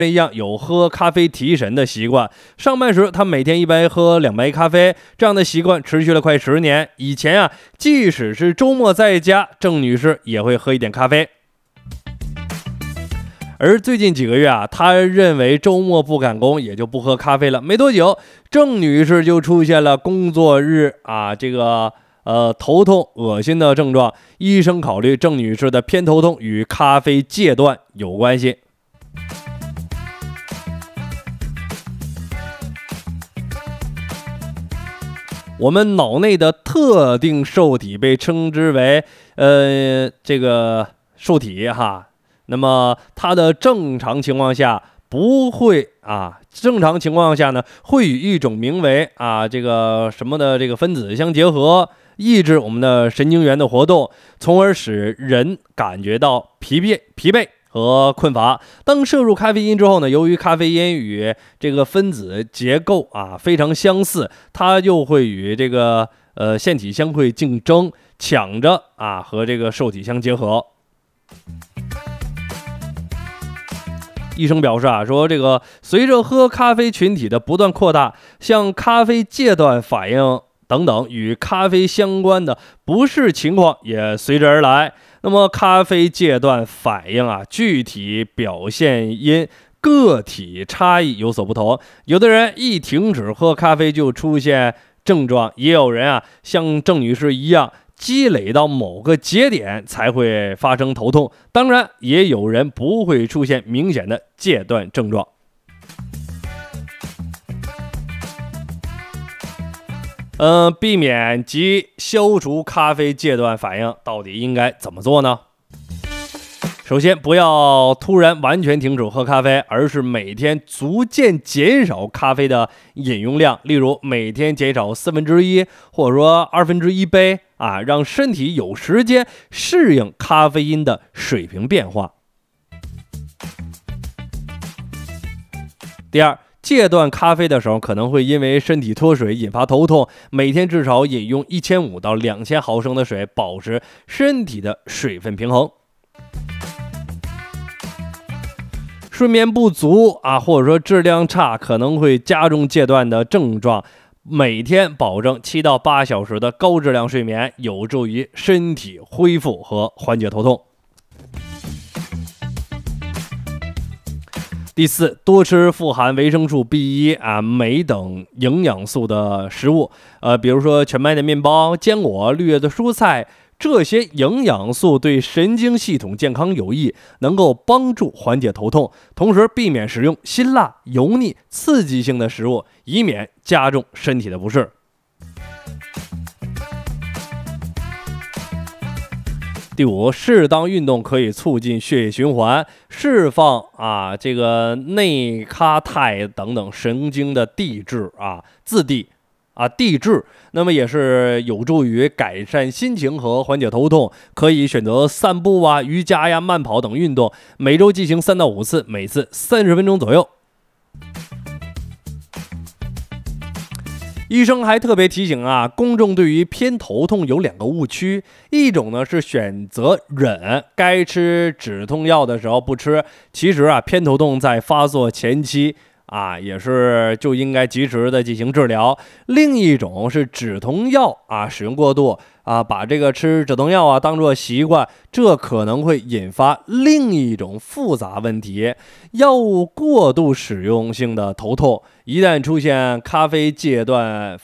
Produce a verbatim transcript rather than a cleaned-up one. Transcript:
一样有喝咖啡提神的习惯。上班时他每天一般喝两杯咖啡，这样的习惯持续了快十年。以前啊，即使是周末在家，郑女士也会喝一点咖啡。而最近几个月啊，她认为周末不赶工，也就不喝咖啡了。没多久，郑女士就出现了工作日啊这个呃头痛、恶心的症状。医生考虑郑女士的偏头痛与咖啡戒断有关系。我们脑内的特定受体被称之为呃这个受体哈，那么它的正常情况下不会啊，正常情况下呢会与一种名为啊这个什么的这个分子相结合，抑制我们的神经元的活动，从而使人感觉到疲惫疲惫。和困乏。当摄入咖啡因之后呢，由于咖啡因与这个分子结构啊非常相似，它就会与这个呃腺体相会竞争，抢着啊和这个受体相结合。医生表示啊，说这个随着喝咖啡群体的不断扩大，像咖啡戒断反应等等与咖啡相关的不适情况也随之而来。那么咖啡戒断反应啊，具体表现因个体差异有所不同。有的人一停止喝咖啡就出现症状，也有人啊像郑女士一样，积累到某个节点才会发生头痛。当然，也有人不会出现明显的戒断症状。呃，避免及消除咖啡戒断反应，到底应该怎么做呢？首先，不要突然完全停止喝咖啡，而是每天逐渐减少咖啡的饮用量，例如每天减少四分之一，或者说二分之一杯啊，让身体有时间适应咖啡因的水平变化。第二，戒断咖啡的时候，可能会因为身体脱水引发头痛，每天至少饮用一千五到两千毫升的水，保持身体的水分平衡。睡眠不足啊，或者说质量差，可能会加重戒断的症状。每天保证七到八小时的高质量睡眠，有助于身体恢复和缓解头痛。第四，多吃富含维生素 B 一 啊、镁等营养素的食物，呃，比如说全麦的面包、坚果、绿叶的蔬菜，这些营养素对神经系统健康有益，能够帮助缓解头痛。同时，避免食用辛辣、油腻、刺激性的食物，以免加重身体的不适。第五，适当运动可以促进血液循环，释放啊这个内咖肽等等神经的递质啊自递啊递质，那么也是有助于改善心情和缓解头痛。可以选择散步啊、瑜伽呀、慢跑等运动，每周进行三到五次，每次三十分钟左右。医生还特别提醒啊，公众对于偏头痛有两个误区，一种呢是选择忍，该吃止痛药的时候不吃，其实啊偏头痛在发作前期啊也是就应该及时的进行治疗。另一种是止痛药啊使用过度啊，把这个吃止痛药啊当作习惯，这可能会引发另一种复杂问题，药物过度使用性的头痛。一旦出现咖啡戒断